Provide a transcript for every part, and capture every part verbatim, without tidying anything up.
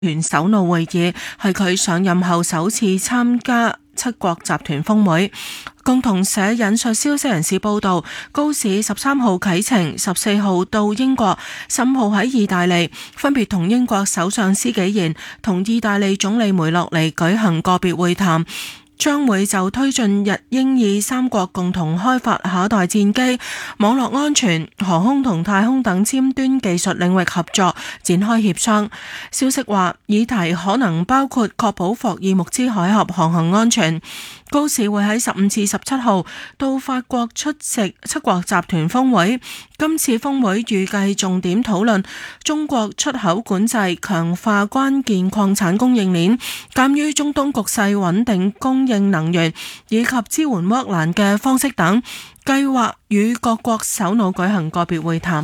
團首腦會議，係佢上任後首次參加七國集團峰會。共同社引述消息人士報道，高市十三號啟程，十四號到英國，十五號喺意大利分別同英國首相施紀賢同意大利總理梅洛尼舉行個別會談，將會就推進日英意三國共同開發下一代戰機、網絡安全、航空同太空等尖端技術領域合作展開協商。消息話，議題可能包括確保霍爾木茲海峽航行安全。高市會喺十五至十七號到法國出席七國集團峰會。今次峰會預計重點討論中國出口管制、強化關鍵礦產供應鏈、鑑於中東局勢穩定供應能源以及支援烏克蘭嘅方式等，計劃與各國首腦舉行個別會談。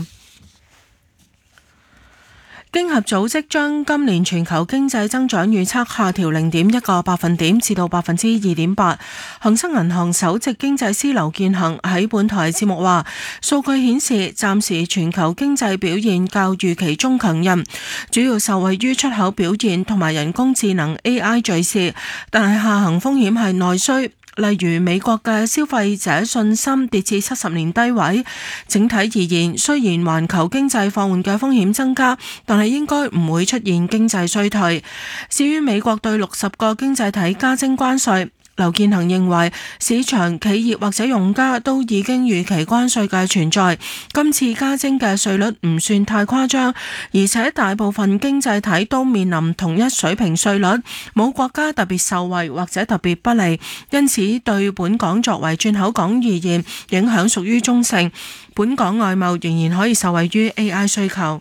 經合組織將今年全球經濟增長預測下調零點一個百分點至到百分之二點八。恒生銀行首席經濟師劉建恒喺本台節目話，數據顯示暫時全球經濟表現較預期中強韌，主要受惠於出口表現同埋人工智能 A I 敘事，但係下行風險係內需。例如美國嘅消費者信心跌至七十年低位。整體而言，雖然環球經濟放緩嘅風險增加，但係應該唔會出現經濟衰退。至於美國對六十個經濟體加徵關稅，劉建恒認為市場、企業或者用家都已經預期關稅嘅存在，今次加徵嘅稅率唔算太誇張，而且大部分經濟體都面臨同一水平稅率，冇國家特別受惠或者特別不利，因此對本港作為轉口港而言，影響屬於中性。本港外貿仍然可以受惠於 A I 需求。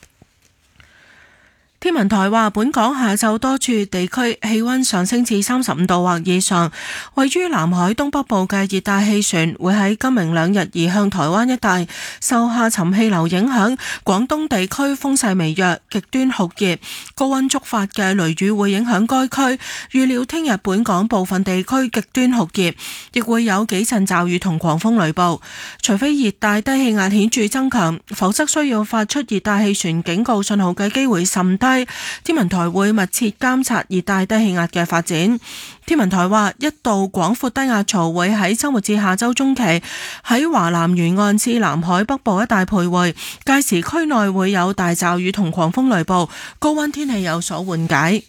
天文台話，本港下晝多處地區氣溫上升至三十五度或以上。位於南海東北部嘅熱帶氣旋會喺今明兩日移向台灣一帶，受下沉氣流影響，廣東地區風勢微弱，極端酷熱，高溫觸發嘅雷雨會影響該區。預料聽日本港部分地區極端酷熱，亦會有幾陣驟雨同狂風雷暴。除非熱帶低氣壓顯著增強，否則需要發出熱帶氣旋警告信號嘅機會甚低。天文台會密切監察熱帶低氣壓嘅發展。天文台話，一道廣闊低壓槽會喺週末至下週中期喺華南沿岸至南海北部一帶徘徊，屆時區內會有大驟雨同狂風雷暴，高溫天氣有所緩解。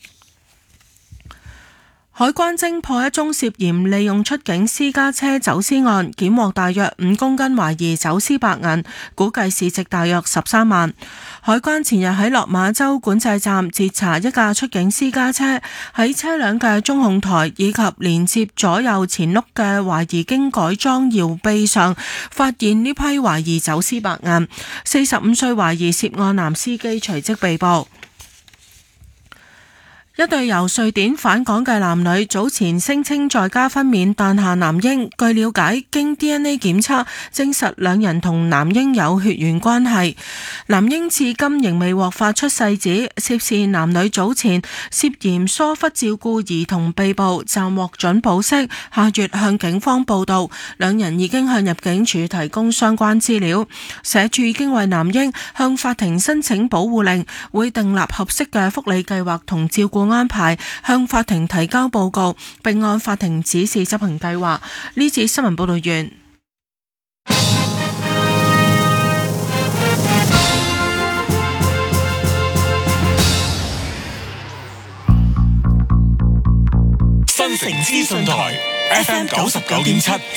海關偵破一宗涉嫌利用出境私家車走私案，檢獲大約五公斤懷疑走私白銀，估計市值大約十三萬。海關前日喺落馬洲管制站截查一架出境私家車，喺車輛嘅中控台以及連接左右前轆嘅懷疑經改裝搖臂上，發現呢批懷疑走私白銀。四十五歲懷疑涉案男司機隨即被捕。一對由瑞典返港嘅男女早前聲稱在家分娩誕下男嬰，據了解，經 D N A 檢測證實兩人同男嬰有血緣關係。男嬰至今仍未獲發出世紙，涉事男女早前涉嫌疏忽照顧兒童被捕，暫獲准保釋，下月向警方報到。兩人已經向入境處提供相關資料。社署已經為男嬰向法庭申請保護令，會訂立合適嘅福利計劃同照顧安排，向法庭提交報告，並按法庭指示執行計劃。呢節新聞報道完。 新城資訊台 F M 九十九點七，